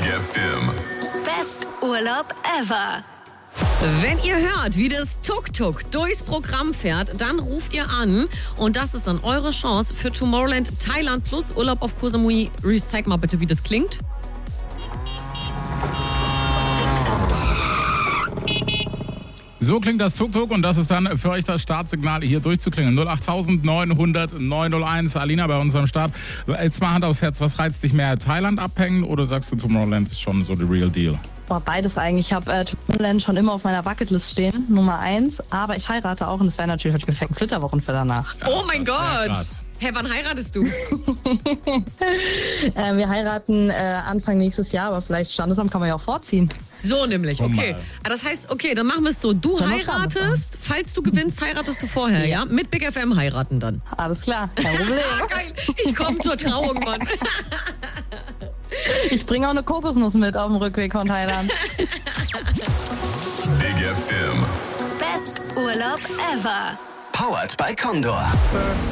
FM. Best Urlaub ever. Wenn ihr hört, wie das Tuk-Tuk durchs Programm fährt, dann ruft ihr an und das ist dann eure Chance für Tomorrowland Thailand plus Urlaub auf Koh Samui. Reese, zeig mal bitte, wie das klingt. So klingt das Tuk-Tuk und das ist dann für euch das Startsignal, hier durchzuklingen. 08900 901. Alina bei unserem Start. Jetzt mal Hand aufs Herz, was reizt dich mehr? Thailand abhängen oder sagst du, Tomorrowland ist schon so the real deal? Boah, beides eigentlich. Ich habe Tomorrowland schon immer auf meiner Bucketlist stehen, Nummer 1. Aber ich heirate auch und es wäre natürlich heute perfekt Flitterwochen für danach. Oh mein das wär Gott! krass. Hey, wann heiratest du? Wir heiraten Anfang nächstes Jahr, aber vielleicht Standesamt kann man ja auch vorziehen. So nämlich, okay. Das heißt, okay, dann machen wir es so. Du Können wir heiratest, falls du gewinnst, heiratest du vorher, ja? Mit Big FM heiraten dann. Alles klar, kein Problem. Ah, geil. Ich komme zur Trauung, Mann. Ich bringe auch eine Kokosnuss mit auf dem Rückweg von Thailand. Big FM. Best Urlaub ever. Powered by Condor.